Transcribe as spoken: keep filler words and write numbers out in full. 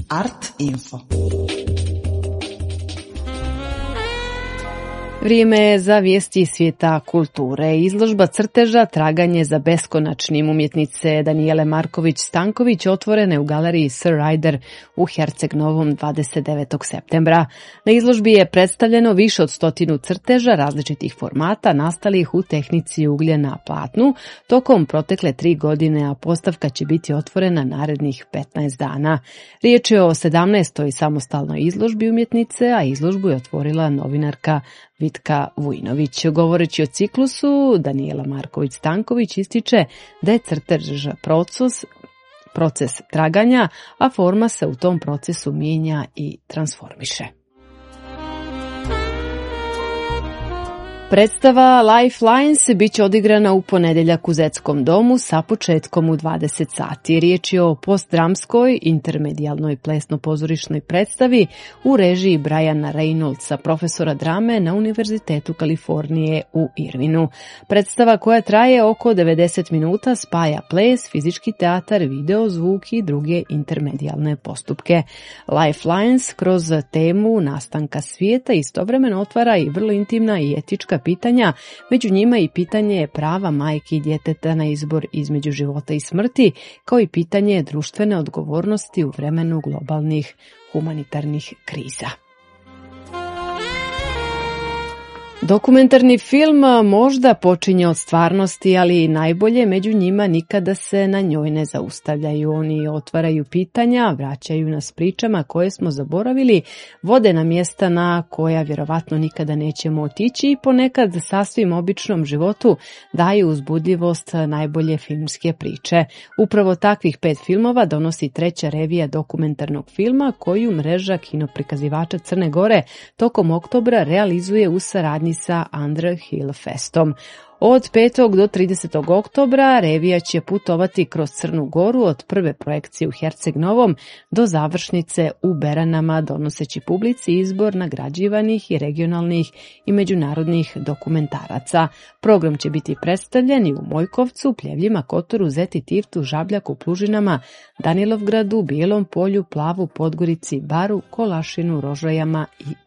Art Info. Vrijeme je za vijesti svijeta kulture. Izložba crteža Traganje za beskonačnim umjetnice Danijele Marković-Stanković otvorena je u galeriji Sir Ryder u Herceg Novom dvadeset devetog septembra. Na izložbi je predstavljeno više od stotinu crteža različitih formata nastalih u tehnici uglja na platnu tokom protekle tri godine, a postavka će biti otvorena narednih petnaest dana. Riječ je o sedamnaestoj samostalnoj izložbi umjetnice, a izložbu je otvorila novinarka Vitka Vujnović. Govoreći o ciklusu, Danijela Marković-Stanković ističe da je crtež proces, proces traganja, a forma se u tom procesu mijenja i transformiše. Predstava Lifelines bit će odigrana u ponedjeljak u Zetskom domu sa početkom u dvadeset sati. Riječ je o postdramskoj, intermedijalnoj plesno-pozorišnoj predstavi u režiji Briana Reynoldsa, profesora drame na Univerzitetu Kalifornije u Irvinu. Predstava koja traje oko devedeset minuta spaja ples, fizički teatar, video, zvuk i druge intermedijalne postupke. Lifelines kroz temu nastanka svijeta istovremeno otvara i vrlo intimna i etička pitanja, među njima i pitanje prava majke i djeteta na izbor između života i smrti, kao i pitanje društvene odgovornosti u vremenu globalnih humanitarnih kriza. Dokumentarni film možda počinje od stvarnosti, ali i najbolje među njima nikada se na njoj ne zaustavljaju. Oni otvaraju pitanja, vraćaju nas pričama koje smo zaboravili, vode na mjesta na koja vjerovatno nikada nećemo otići i ponekad sasvim običnom životu daju uzbudljivost najbolje filmske priče. Upravo takvih pet filmova donosi treća revija dokumentarnog filma koju mreža kinoprikazivača Crne Gore tokom oktobra realizuje u saradnji sa Underhill Festom. Od petog do tridesetog oktobra revija će putovati kroz Crnu Goru od prve projekcije u Herceg Novom do završnice u Beranama, donoseći publici izbor nagrađivanih i regionalnih i međunarodnih dokumentaraca. Program će biti predstavljen i u Mojkovcu, Pljevljima, Kotoru, Zeti, Tivtu, Žabljaku, Plužinama, Danilovgradu, Bijelom Polju, Plavu, Podgorici, Baru, Kolašinu, Rožajama i